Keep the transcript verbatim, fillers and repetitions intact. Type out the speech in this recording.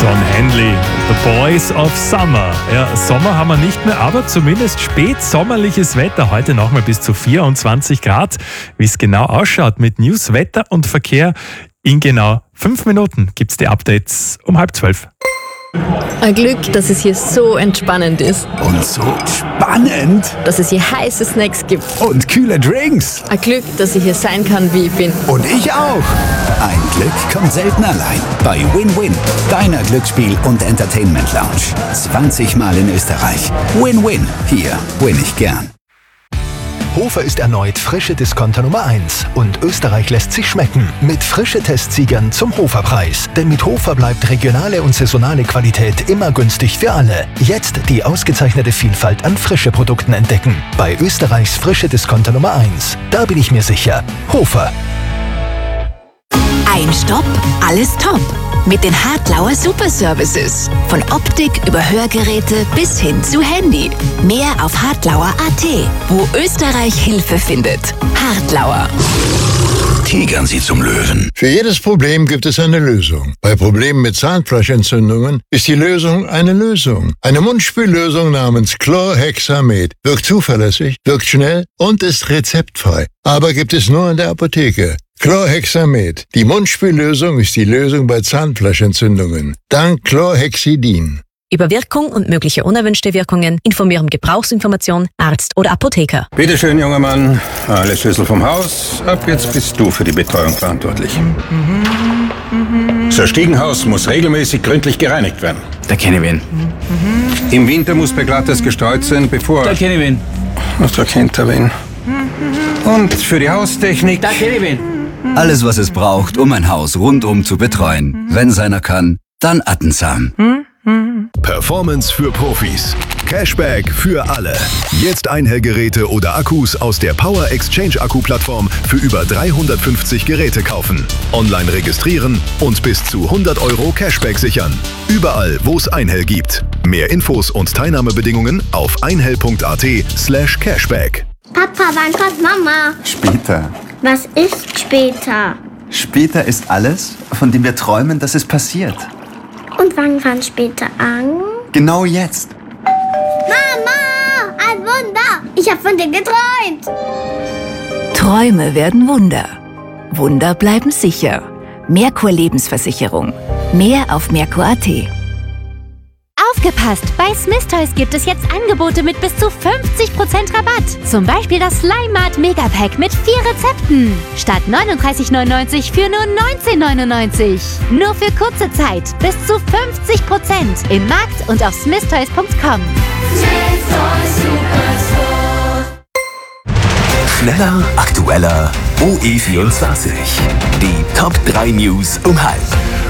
Don Henley, The Boys of Summer. Ja, Sommer haben wir nicht mehr, aber zumindest spätsommerliches Wetter. Heute nochmal bis zu vierundzwanzig Grad. Wie es genau ausschaut mit News, Wetter und Verkehr. In genau fünf Minuten gibt es die Updates um halb zwölf. Ein Glück, dass es hier so entspannend ist. Und so spannend. Dass es hier heiße Snacks gibt. Und kühle Drinks. Ein Glück, dass ich hier sein kann, wie ich bin. Und ich auch. Ein Glück kommt selten allein. Bei Win-Win, deiner Glücksspiel- und Entertainment-Lounge. zwanzig Mal in Österreich. Win-Win. Hier win ich gern. Hofer ist erneut frische Discounter Nummer eins und Österreich lässt sich schmecken mit frische Testsiegern zum Hoferpreis. Denn mit Hofer bleibt regionale und saisonale Qualität immer günstig für alle. Jetzt die ausgezeichnete Vielfalt an frische Produkten entdecken. Bei Österreichs frische Discounter Nummer eins. Da bin ich mir sicher. Hofer. Ein Stopp, alles top. Mit den Hartlauer Super Services. Von Optik über Hörgeräte bis hin zu Handy. Mehr auf hartlauer punkt at, wo Österreich Hilfe findet. Hartlauer. Tigern Sie zum Löwen. Für jedes Problem gibt es eine Lösung. Bei Problemen mit Zahnfleischentzündungen ist die Lösung eine Lösung. Eine Mundspüllösung namens Chlorhexamet wirkt zuverlässig, wirkt schnell und ist rezeptfrei. Aber gibt es nur in der Apotheke. Chlorhexamet. Die Mundspüllösung ist die Lösung bei Zahnfleischentzündungen. Dank Chlorhexidin. Über Wirkung und mögliche unerwünschte Wirkungen informieren Gebrauchsinformation, Arzt oder Apotheker. Bitte schön, junger Mann. Alle Schlüssel vom Haus. Ab jetzt bist du für die Betreuung verantwortlich. Das Stiegenhaus muss regelmäßig gründlich gereinigt werden. Da kenne ich wen. Im Winter muss beglattes gestreut sein, bevor... Da kenne ich wen. Ach, da kennt er wen. Und für die Haustechnik... Da kenne ich wen. Alles, was es braucht, um ein Haus rundum zu betreuen. Wenn seiner kann, dann Attensam. Performance für Profis. Cashback für alle. Jetzt Einhellgeräte oder Akkus aus der Power Exchange Akku-Plattform für über dreihundertfünfzig Geräte kaufen. Online registrieren und bis zu hundert Euro Cashback sichern. Überall, wo es Einhell gibt. Mehr Infos und Teilnahmebedingungen auf einhell punkt at slash cashback. Papa, wann kommt Mama? Später. Was ist später? Später ist alles, von dem wir träumen, dass es passiert. Und wann fängt später an? Genau jetzt. Mama, ein Wunder! Ich habe von dir geträumt. Träume werden Wunder. Wunder bleiben sicher. Merkur Lebensversicherung. Mehr auf merkur punkt at. Aufgepasst! Bei Smith Toys gibt es jetzt Angebote mit bis zu fünfzig Prozent Rabatt. Zum Beispiel das Slime-Mart Megapack mit vier Rezepten. Statt neununddreißig neunundneunzig für nur neunzehn neunundneunzig. Nur für kurze Zeit. Bis zu fünfzig Prozent. Im Markt und auf smith toys punkt com. Smith Toys Superstore. Schneller, aktueller, O E vierundzwanzig. Die Top drei News um halb.